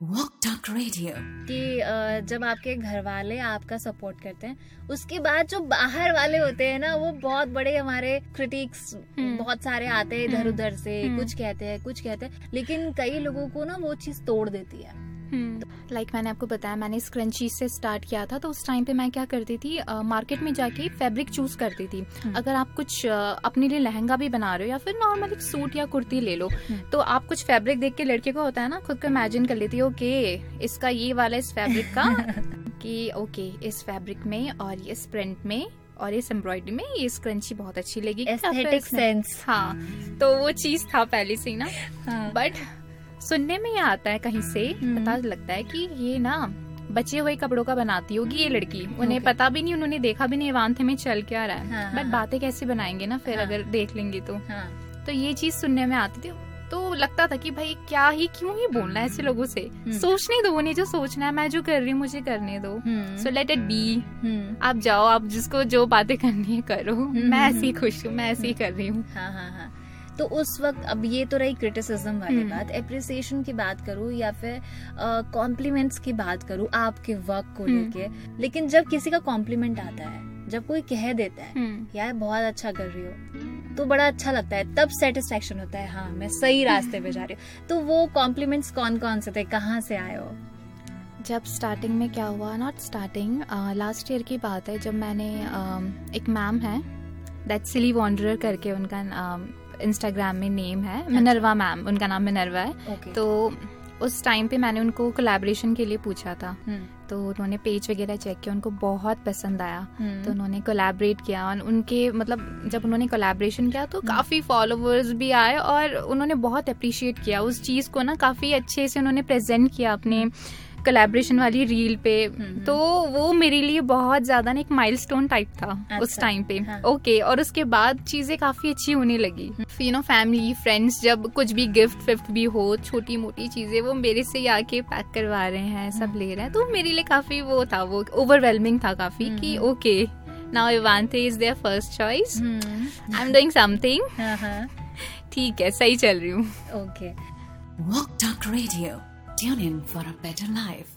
Walk talk radio कि जब आपके घर वाले आपका सपोर्ट करते हैं, उसके बाद जो बाहर वाले होते हैं ना, वो बहुत बड़े हमारे क्रिटिक्स बहुत सारे आते हैं इधर उधर से, कुछ कहते हैं, लेकिन कई लोगों को ना वो चीज तोड़ देती है। मैंने आपको बताया, मैंने स्क्रंची से स्टार्ट किया था, तो उस टाइम पे मैं क्या करती थी, मार्केट में जाके फैब्रिक चूज करती थी। अगर आप कुछ अपने लिए लहंगा भी बना रहे हो या फिर नॉर्मल एक सूट या कुर्ती ले लो, तो आप कुछ फैब्रिक देख के लड़के को होता है ना, खुद को इमेजिन कर लेती है, ओके इसका ये वाला इस फैब्रिक का कि ओके इस फैब्रिक में और इस प्रिंट में और इस एम्ब्रॉयडरी में ये स्क्रंची बहुत अच्छी लगेगी, एस्थेटिक सेंस। हाँ, तो वो चीज था पहले से ही ना। बट सुनने में ये आता है कहीं से, पता लगता है कि ये ना बचे हुए कपड़ों का बनाती होगी ये लड़की, उन्हें पता भी नहीं, उन्होंने देखा भी नहीं वांथे में चल क्या रहा है। बट बातें कैसे बनाएंगे ना फिर अगर देख लेंगे तो ये चीज सुनने में आती थी। तो लगता था कि भाई क्या ही क्यों ही बोलना है ऐसे लोगों से, सोचने दो, उन्हें जो सोचना है, मैं जो कर रही हूँ मुझे करने दो, सो लेट इट बी। आप जाओ, आप जिसको जो बातें करनी है करो, मैं ऐसी खुश हूँ, मैं ऐसी ही कर रही हूँ। हाँ। तो उस वक्त, अब ये तो रही क्रिटिसिज्म वाली बात, एप्रिसिएशन की बात करूँ या फिर कॉम्प्लीमेंट्स की बात करूँ आपके वर्क को लेके, लेकिन जब किसी का कॉम्प्लीमेंट आता है, जब कोई कह देता है यार बहुत अच्छा कर रही हो, तो बड़ा अच्छा लगता है, तब सेटिस्फेक्शन होता है, हाँ मैं सही रास्ते पे जा रही हूँ। तो वो कॉम्प्लीमेंट्स कौन कौन से थे, कहाँ से आए हो? जब स्टार्टिंग में क्या हुआ, नॉट स्टार्टिंग, लास्ट ईयर की बात है, जब मैंने एक मैम है दैट सिली वॉन्डरर करके उनका इंस्टाग्राम में नेम है, मिनर्वा मैम, उनका नाम मिनर्वा है। तो उस टाइम पे मैंने उनको कोलैबोरेशन के लिए पूछा था, तो उन्होंने पेज वगैरह चेक किया, उनको बहुत पसंद आया, तो उन्होंने कोलैबोरेट किया। और उनके मतलब जब उन्होंने कोलैबोरेशन किया तो काफी फॉलोवर्स भी आए और उन्होंने बहुत अप्रिशिएट किया उस चीज को ना, काफी अच्छे से उन्होंने प्रेजेंट किया अपने कोलैबोरेशन वाली रील पे। तो वो मेरे लिए बहुत ज्यादा ना एक माइलस्टोन टाइप था उस टाइम पे। ओके, और उसके बाद चीजें काफी अच्छी होने लगी। यू नो, फैमिली फ्रेंड्स जब कुछ भी गिफ्ट भी हो, छोटी मोटी चीजें वो मेरे से आके पैक करवा रहे हैं, सब ले रहे हैं, तो मेरे लिए काफी वो था, वो ओवरवेलमिंग था काफी कि okay now इवांते is there first choice, I am doing something, ठीक है सही चल रही हूँ। Okay, walk talk radio, tune in for a better life.